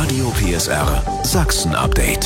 Radio PSR Sachsen-Update.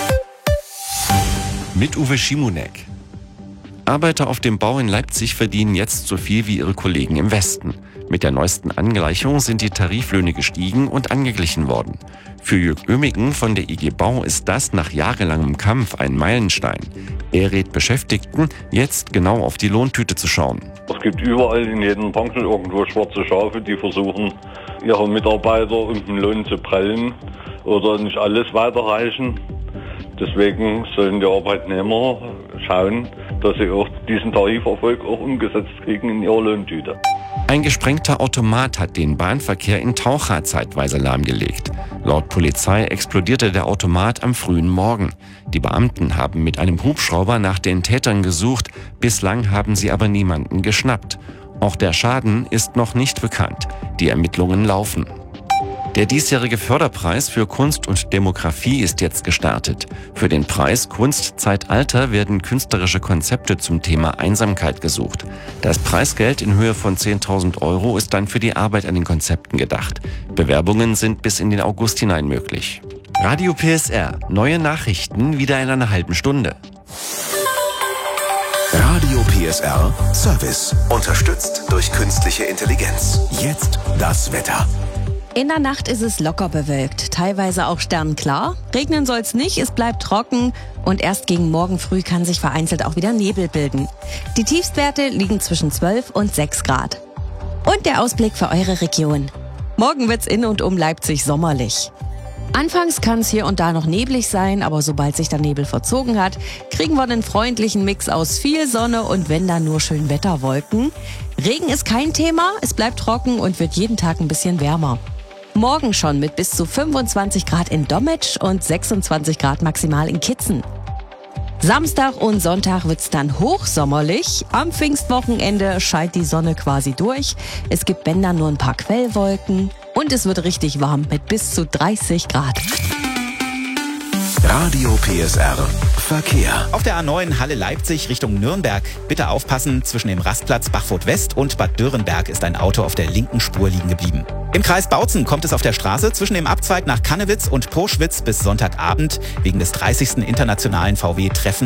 Mit Uwe Schimonek. Arbeiter auf dem Bau in Leipzig verdienen jetzt so viel wie ihre Kollegen im Westen. Mit der neuesten Angleichung sind die Tariflöhne gestiegen und angeglichen worden. Für Jörg Oehmigen von der IG Bau ist das nach jahrelangem Kampf ein Meilenstein. Er rät Beschäftigten, jetzt genau auf die Lohntüte zu schauen. Es gibt überall in jedem Branche irgendwo schwarze Schafe, die versuchen, ihre Mitarbeiter um den Lohn zu prellen oder nicht alles weiterreichen. Deswegen sollen die Arbeitnehmer schauen, dass sie auch diesen Tariferfolg auch umgesetzt kriegen in ihrer Lohntüte. Ein gesprengter Automat hat den Bahnverkehr in Taucha zeitweise lahmgelegt. Laut Polizei explodierte der Automat am frühen Morgen. Die Beamten haben mit einem Hubschrauber nach den Tätern gesucht. Bislang haben sie aber niemanden geschnappt. Auch der Schaden ist noch nicht bekannt. Die Ermittlungen laufen. Der diesjährige Förderpreis für Kunst und Demografie ist jetzt gestartet. Für den Preis Kunstzeitalter werden künstlerische Konzepte zum Thema Einsamkeit gesucht. Das Preisgeld in Höhe von 10.000 € ist dann für die Arbeit an den Konzepten gedacht. Bewerbungen sind bis in den August hinein möglich. Radio PSR. Neue Nachrichten wieder in einer halben Stunde. Radio PSR Service. Unterstützt durch künstliche Intelligenz. Jetzt das Wetter. In der Nacht ist es locker bewölkt, teilweise auch sternklar. Regnen soll es nicht, es bleibt trocken und erst gegen morgen früh kann sich vereinzelt auch wieder Nebel bilden. Die Tiefstwerte liegen zwischen 12 und 6 Grad. Und der Ausblick für eure Region. Morgen wird's in und um Leipzig sommerlich. Anfangs kann es hier und da noch neblig sein, aber sobald sich der Nebel verzogen hat, kriegen wir einen freundlichen Mix aus viel Sonne und wenn dann nur schön Wetterwolken. Regen ist kein Thema, es bleibt trocken und wird jeden Tag ein bisschen wärmer. Morgen schon mit bis zu 25 Grad in Dommetsch und 26 Grad maximal in Kitzen. Samstag und Sonntag wird's dann hochsommerlich. Am Pfingstwochenende scheint die Sonne quasi durch. Es gibt wenn dann nur ein paar Quellwolken und es wird richtig warm mit bis zu 30 Grad. Radio PSR Verkehr. Auf der A9 Halle-Leipzig Richtung Nürnberg. Bitte aufpassen, zwischen dem Rastplatz Bachfurt West und Bad Dürrenberg ist ein Auto auf der linken Spur liegen geblieben. Im Kreis Bautzen kommt es auf der Straße zwischen dem Abzweig nach Cannewitz und Poschwitz bis Sonntagabend wegen des 30. internationalen VW-Treffens